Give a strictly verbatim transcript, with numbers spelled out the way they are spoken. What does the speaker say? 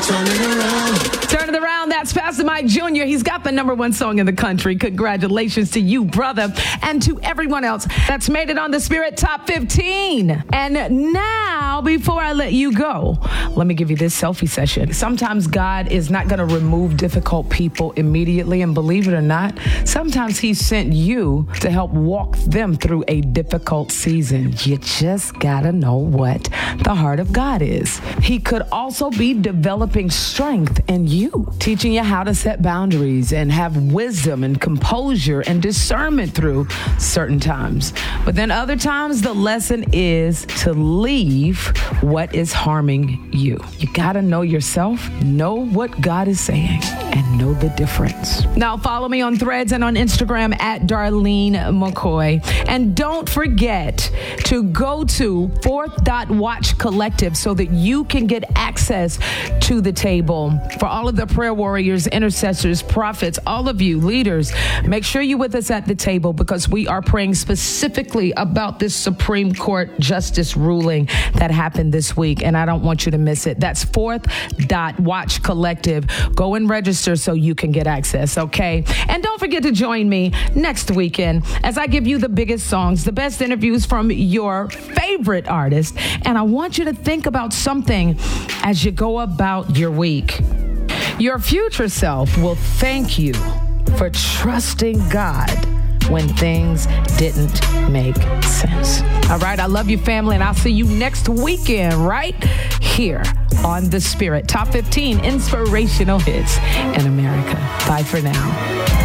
Turn it around. Turn it around. That's Pastor Mike Junior He's got the number one song in the country. Congratulations to you, brother, and to everyone else that's made it on the Spirit Top fifteen. And now, before I let you go, let me give you this selfie session. Sometimes God is not going to remove difficult people immediately, and believe it or not, sometimes He sent you to help walk them through a difficult season. You just got to know what the heart of God is. He could also be developing strength in you, teaching you how to set boundaries and have wisdom and composure and discernment through certain times. But then other times, the lesson is to leave what is harming you. You got to know yourself, know what God is saying, and know the difference. Now, follow me on Threads and on Instagram at Darlene McCoy. And don't forget to go to Fourth Dot Watch Collective so that you can get access to the table. For all of the prayer warriors, intercessors, prophets, all of you leaders, make sure you're with us at the table because we are praying specifically about this Supreme Court justice ruling that happened this week, and I don't want you to miss it. That's Fourth Dot Watch Collective. Go and register so you can get access, okay? And don't forget to join me next weekend as I give you the biggest songs, the best interviews from your favorite artist, and I want you to think about something as you go about your week. Your future self will thank you for trusting God when things didn't make sense. All right, I love you, family, and I'll see you next weekend right here on The Spirit Top fifteen Inspirational Hits in America. Bye for now.